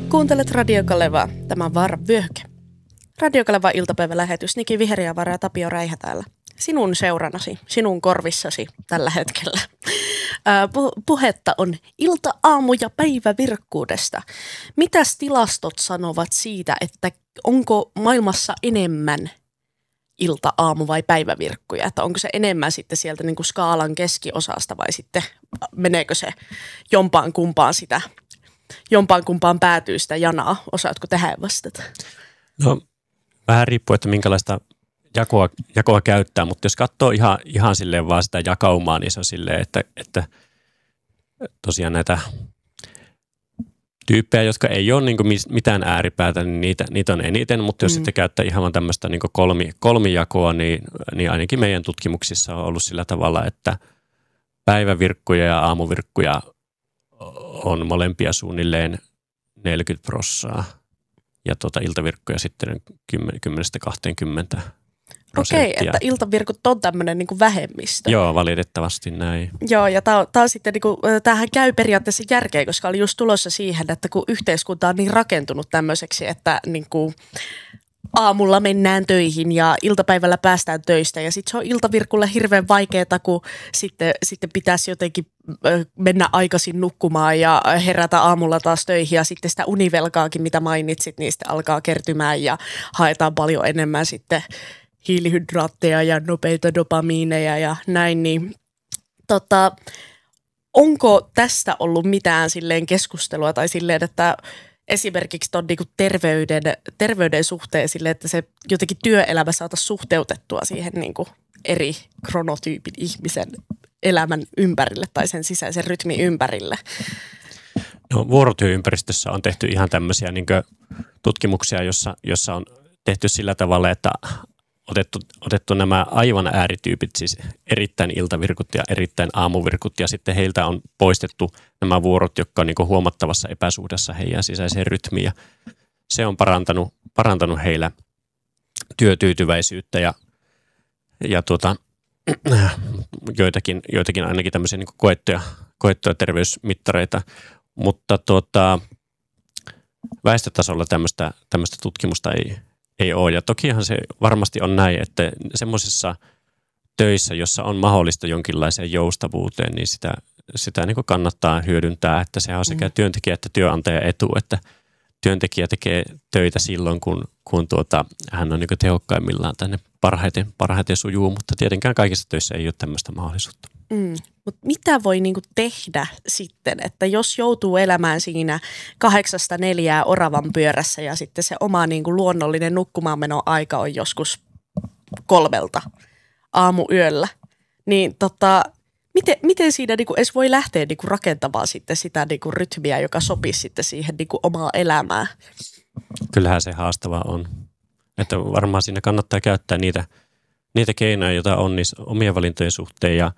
Kuuntelet Radio Kalevaa. Tämä on Vaara vyöhyke. Radio Kaleva iltapäivälähetys Niki Viheriävaara ja Tapio Räihä täällä. Sinun seuranasi, sinun korvissasi tällä hetkellä. Puhetta on ilta, aamu ja päivä virkkuudesta. Mitäs tilastot sanovat siitä, että onko maailmassa enemmän ilta, aamu vai päivävirkkuja? Että onko se enemmän sitten sieltä niin kuin skaalan keskiosasta vai sitten meneekö se jompaan kumpaan päätyy sitä janaa? Osaatko tähän vastata? No vähän riippuu, että minkälaista jakoa käyttää, mutta jos katsoo ihan silleen vaan sitä jakaumaa, niin se on silleen, että tosiaan näitä tyyppejä, jotka ei ole niin kuin mitään ääripäätä, niin niitä on eniten, mutta jos sitten käyttää ihan vaan tämmöistä niin kuin kolmijakoa, niin ainakin meidän tutkimuksissa on ollut sillä tavalla, että päivävirkkuja ja aamuvirkkuja on molempia suunnilleen 40% ja iltavirkkuja sitten 10-20%. Okei, että iltavirkut on tämmöinen niin kuin vähemmistö. Joo, valitettavasti näin. Joo, ja tää on sitten, niin kuin, tämähän käy periaatteessa järkeä, koska oli just tulossa siihen, että kun yhteiskunta on niin rakentunut tämmöiseksi, että niin kuin aamulla mennään töihin ja iltapäivällä päästään töistä ja sitten se on iltavirkulle hirveän vaikeaa, kun sitten pitäisi jotenkin mennä aikaisin nukkumaan ja herätä aamulla taas töihin ja sitten sitä univelkaakin, mitä mainitsit, niin sitten alkaa kertymään ja haetaan paljon enemmän sitten hiilihydraatteja ja nopeita dopamiineja ja näin, niin onko tästä ollut mitään silleen keskustelua tai silleen, että esimerkiksi tuon niinku terveyden suhteen silleen, että se jotenkin työelämä saataisiin suhteutettua siihen niinku eri kronotyypin ihmisen elämän ympärille tai sen sisäisen rytmin ympärille? No, vuorotyöympäristössä on tehty ihan tämmöisiä niin kuin tutkimuksia, jossa on tehty sillä tavalla, että otettu nämä aivan äärityypit, siis erittäin iltavirkut ja erittäin aamuvirkut, ja sitten heiltä on poistettu nämä vuorot, jotka on niin kuin huomattavassa epäsuhdassa heidän sisäiseen rytmiin, ja se on parantanut heillä työtyytyväisyyttä ja joitakin ainakin tämmöisiä niin kuin koettuja terveysmittareita, mutta väestötasolla tämmöistä tutkimusta ei ole. Ja tokihan se varmasti on näin, että semmoisissa töissä, jossa on mahdollista jonkinlaiseen joustavuuteen, niin sitä niin kuin kannattaa hyödyntää, että sehän on sekä työntekijä että työnantaja etu, että työntekijä tekee töitä silloin, kun hän on niin kuin tehokkaimmillaan tänne parhaiten sujuu, mutta tietenkään kaikissa töissä ei ole tämmöistä mahdollisuutta. Mutta mitä voi niinku tehdä sitten, että jos joutuu elämään siinä 8-4 oravan pyörässä ja sitten se oma niinku luonnollinen nukkumaanmenon aika on joskus 3 aamuyöllä, niin miten siinä niinku edes voi lähteä niinku rakentamaan sitten sitä niinku rytmiä, joka sopisi sitten siihen niinku omaa elämään? Kyllähän se haastavaa on. Että varmaan siinä kannattaa käyttää niitä keinoja, joita on niissä omien valintojen suhteen ja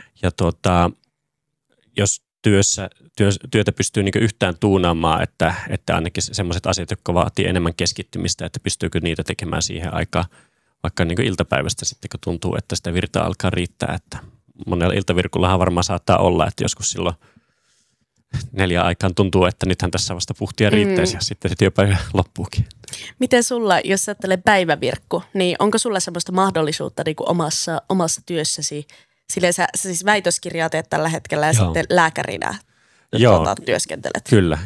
jos työtä pystyy niin yhtään tuunaamaan, että ainakin sellaiset asiat, jotka vaatii enemmän keskittymistä, että pystyykö niitä tekemään siihen aikaan, vaikka niin iltapäivästä sitten, kun tuntuu, että sitä virtaa alkaa riittää. Että monella iltavirkullahan varmaan saattaa olla, että joskus silloin 4 aikaan tuntuu, että nythän tässä vasta puhtia riittäisi ja sitten se työpäivä loppuukin. Miten sulla, jos ajattelee päivävirkku, niin onko sulla semmoista mahdollisuutta niin kuin omassa työssäsi? Silleen sä siis väitöskirjaa teet tällä hetkellä ja sitten lääkärinä työskentelet. Kyllä.